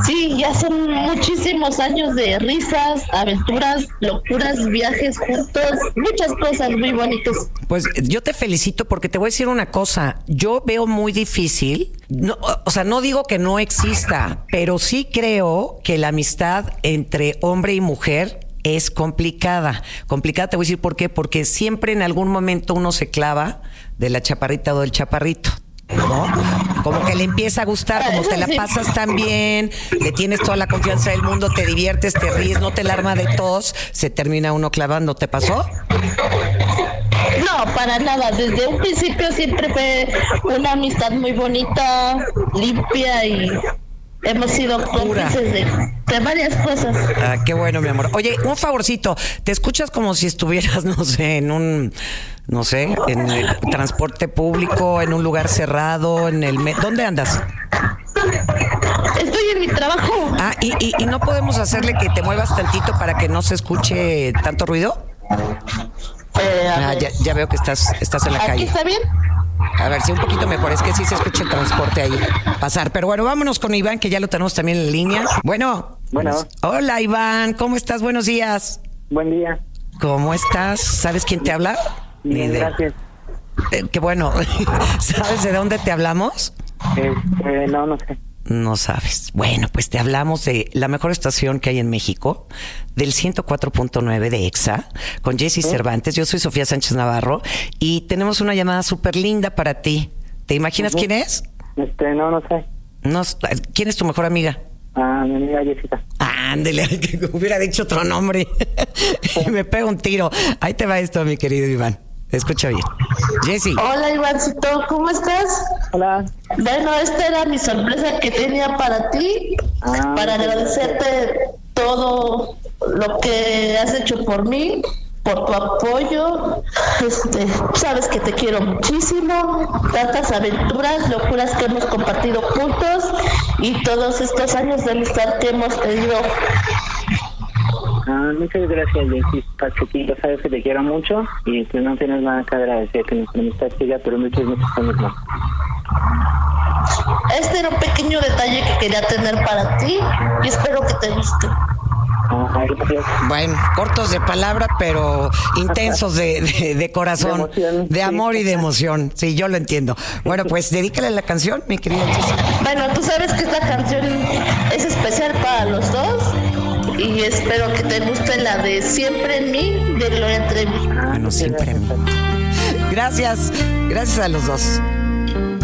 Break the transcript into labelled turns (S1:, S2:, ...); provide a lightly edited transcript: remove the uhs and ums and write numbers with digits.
S1: Sí, ya son muchísimos años de risas, aventuras, locuras, viajes juntos, muchas cosas muy bonitas.
S2: Pues yo te felicito porque te voy a decir una cosa. Yo veo muy difícil, no, o sea, no digo que no exista, pero sí creo que la amistad entre hombre y mujer es complicada. Complicada, te voy a decir por qué. Porque siempre en algún momento uno se clava de la chaparrita o del chaparrito, ¿no? Como que le empieza a gustar, como te la pasas tan bien, le tienes toda la confianza del mundo, te diviertes, te ríes, no te la arma de tos, se termina uno clavando. ¿Te pasó?
S1: No, para nada. Desde un principio siempre fue una amistad muy bonita, limpia y hemos sido cómplices de varias cosas.
S2: Ah, qué bueno, mi amor. Oye, un favorcito. ¿Te escuchas como si estuvieras, no sé, en el transporte público, en un lugar cerrado, ¿Dónde andas?
S1: Estoy en mi trabajo.
S2: Ah, ¿y no podemos hacerle que te muevas tantito para que no se escuche tanto ruido? Ya veo que estás en la calle.
S1: ¿Aquí está bien?
S2: A ver, si un poquito mejor, es que sí se escucha el transporte ahí pasar. Pero bueno, vámonos con Iván, que ya lo tenemos también en línea. Bueno. Hola, Iván, ¿cómo estás? Buenos días.
S3: Buen día.
S2: ¿Cómo estás? ¿Sabes quién te habla?
S3: Bien, gracias.
S2: Qué bueno. ¿Sabes de dónde te hablamos?
S3: No sé.
S2: No sabes. Bueno, pues te hablamos de la mejor estación que hay en México, del 104.9 de EXA, con Jessy Cervantes. Yo soy Sofía Sánchez Navarro y tenemos una llamada súper linda para ti. ¿Te imaginas quién es?
S3: No sé.
S2: ¿Quién es tu mejor amiga?
S3: Mi amiga Jessica.
S2: Ándele, que hubiera dicho otro nombre. Y me pega un tiro. Ahí te va esto, mi querido Iván. Escucha bien. Jessy.
S1: Hola, Ivancito, ¿cómo estás?
S3: Hola.
S1: Bueno, esta era mi sorpresa que tenía para ti, para agradecerte todo lo que has hecho por mí, por tu apoyo. Sabes que te quiero muchísimo, tantas aventuras, locuras que hemos compartido juntos y todos estos años de amistad que hemos tenido.
S3: Muchas gracias, Jessica, chiquito, sabes que te quiero mucho y pues no tienes nada que agradecer, que nuestra amistad siga, pero muchos años más.
S1: Este era un pequeño detalle que quería tener para ti y espero que te guste.
S2: Bueno, cortos de palabra, pero intensos de corazón, de amor y de emoción. Sí, yo lo entiendo. Bueno, pues dedícale la canción, mi querida Jessica.
S1: Bueno, tú sabes que esta canción es especial para los dos y espero que te guste la de Siempre en mí, de Gloria Trevi.
S2: Bueno, siempre en mí. Gracias a los dos.